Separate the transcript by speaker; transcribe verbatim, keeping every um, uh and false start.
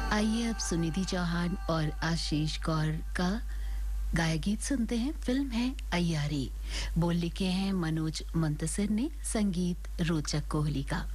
Speaker 1: आइए अब सुनिधि चौहान और आशीष कौर का गाया गीत सुनते हैं। फिल्म है अय्यारी। बोल लिखे हैं मनोज मुंतसिर ने, संगीत रोचक कोहली का।